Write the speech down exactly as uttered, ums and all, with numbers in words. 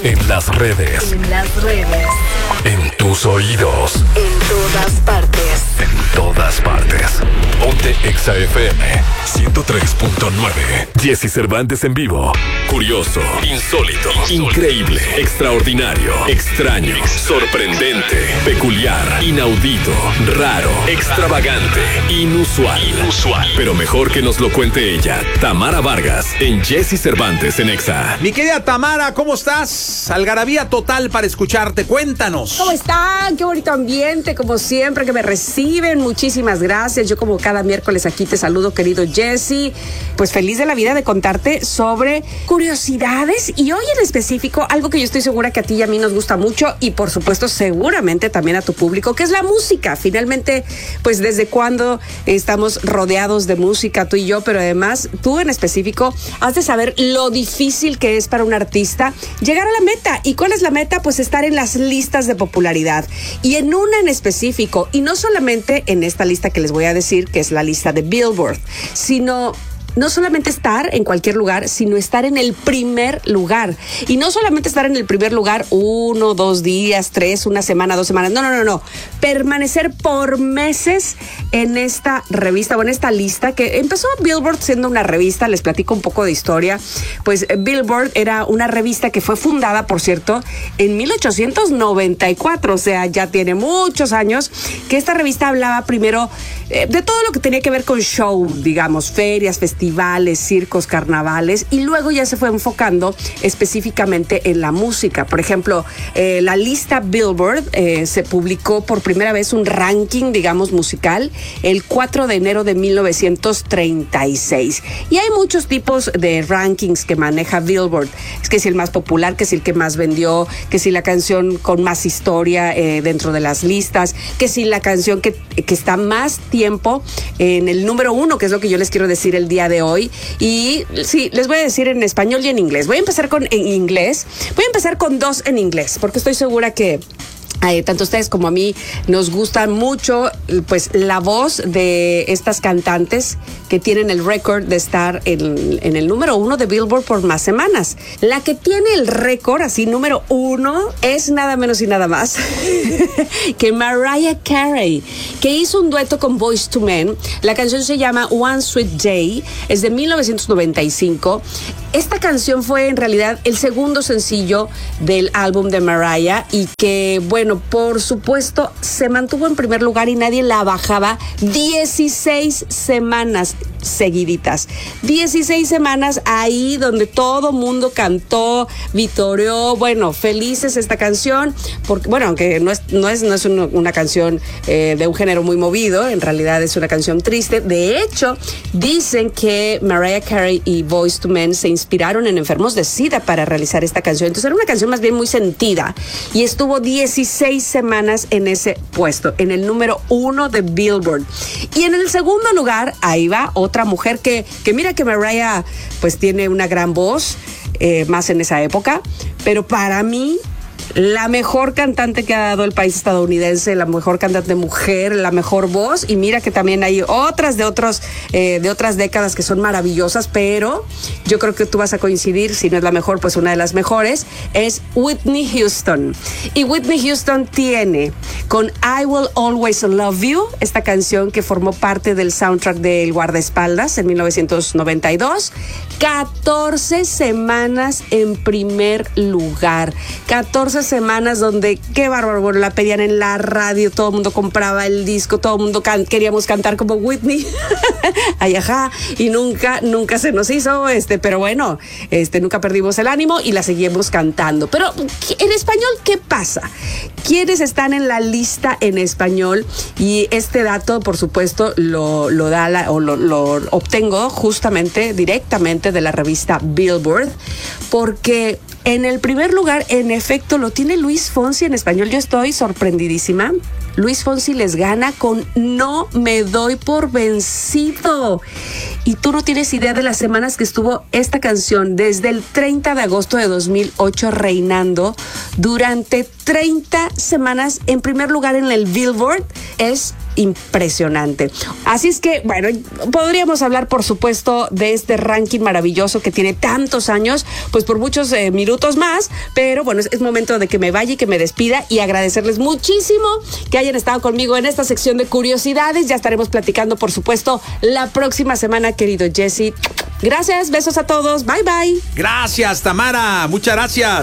En las redes. En las redes. En tus oídos. En todas partes. En todas partes. Ponte Exa F M ciento tres punto nueve. Jessy Cervantes en vivo. Curioso, insólito, increíble, extraordinario, extraño, sorprendente, peculiar, inaudito, raro, extravagante, inusual. Inusual. Pero mejor que nos lo cuente ella, Tamara Vargas, en Jessy Cervantes en Exa. Mi querida Tamara, ¿cómo estás? Algarabía total para escucharte. Cuéntanos. ¿Cómo están? Qué bonito ambiente, como siempre, que me reciben. Muchísimas gracias. Yo como cada miércoles aquí te saludo, querido Jessy. Pues feliz de la vida de contarte sobre curiosidades y hoy en específico algo que yo estoy segura que a ti y a mí nos gusta mucho y por supuesto seguramente también a tu público, que es la música. Finalmente, pues desde cuándo estamos rodeados de música, tú y yo, pero además tú en específico has de saber lo difícil que es para un artista llegar a la meta. ¿Y cuál es la meta? Pues estar en las listas de popularidad y en una en específico, y no solamente en esta lista que les voy a decir, que es la lista de Billboard, sino no solamente estar en cualquier lugar, sino estar en el primer lugar. Y no solamente estar en el primer lugar uno, dos días, tres, una semana, dos semanas. No, no, no, no. Permanecer por meses en esta revista o en esta lista que empezó Billboard siendo una revista. Les platico un poco de historia. Pues Billboard era una revista que fue fundada, por cierto, en mil ochocientos noventa y cuatro. O sea, ya tiene muchos años que esta revista hablaba primero eh, de todo lo que tenía que ver con show, digamos, ferias, festivales, festivales, circos, carnavales, y luego ya se fue enfocando específicamente en la música. Por ejemplo, eh, la lista Billboard eh, se publicó por primera vez un ranking, digamos, musical el cuatro de enero de mil novecientos treinta y seis. Y hay muchos tipos de rankings que maneja Billboard. Es que si el más popular, que si el que más vendió, que si la canción con más historia eh, dentro de las listas, que si la canción que, que está más tiempo en el número uno, que es lo que yo les quiero decir el día de hoy. Y sí, les voy a decir en español y en inglés. Voy a empezar con en inglés. Voy a empezar con dos en inglés, porque estoy segura que Eh, tanto ustedes como a mí nos gusta mucho pues la voz de estas cantantes que tienen el récord de estar en, en el número uno de Billboard por más semanas. La que tiene el récord así número uno es nada menos y nada más que Mariah Carey, que hizo un dueto con Boyz two Men. La canción se llama One Sweet Day, es de mil novecientos noventa y cinco. Esta canción fue en realidad el segundo sencillo del álbum de Mariah y que, bueno, por supuesto, se mantuvo en primer lugar y nadie la bajaba dieciséis semanas seguiditas. dieciséis semanas ahí donde todo mundo cantó, vitoreó, bueno, felices esta canción, porque, bueno, aunque no es, no es, no es una, una canción eh, de un género muy movido, en realidad es una canción triste. De hecho, dicen que Mariah Carey y Boyz two Men se inspiraron en enfermos de SIDA para realizar esta canción. Entonces era una canción más bien muy sentida y estuvo dieciséis semanas en ese puesto, en el número uno de Billboard. Y en el segundo lugar, ahí va otra mujer que, que mira que Mariah pues tiene una gran voz, eh, más en esa época, pero para mí la mejor cantante que ha dado el país estadounidense, la mejor cantante mujer, la mejor voz, y mira que también hay otras de otros eh, de otras décadas que son maravillosas, pero yo creo que tú vas a coincidir, si no es la mejor, pues una de las mejores, es Whitney Houston. Y Whitney Houston tiene con I Will Always Love You, esta canción que formó parte del soundtrack del Guardaespaldas en mil novecientos noventa y dos, catorce semanas en primer lugar. catorce semanas donde, qué bárbaro, bueno, la pedían en la radio, todo el mundo compraba el disco, todo el mundo can- queríamos cantar como Whitney. Ay, ajá, y nunca, nunca se nos hizo, este, pero bueno, este, nunca perdimos el ánimo y la seguimos cantando. Pero en español, ¿qué pasa? ¿Quiénes están en la lista en español? Y este dato, por supuesto, lo, lo da la, o lo, lo obtengo justamente, directamente de la revista Billboard, porque en el primer lugar, en efecto, lo tiene Luis Fonsi en español. Yo estoy sorprendidísima. Luis Fonsi les gana con No me doy por vencido. Y tú no tienes idea de las semanas que estuvo esta canción desde el treinta de agosto de dos mil ocho reinando durante treinta semanas en primer lugar en el Billboard. Es impresionante. Así es que, bueno, podríamos hablar, por supuesto, de este ranking maravilloso que tiene tantos años, pues por muchos eh, minutos más, pero bueno, es, es momento de que me vaya y que me despida y agradecerles muchísimo que hayan estado conmigo en esta sección de curiosidades. Ya estaremos platicando, por supuesto, la próxima semana, querido Jesse. Gracias, besos a todos, bye bye. Gracias, Tamara, muchas gracias.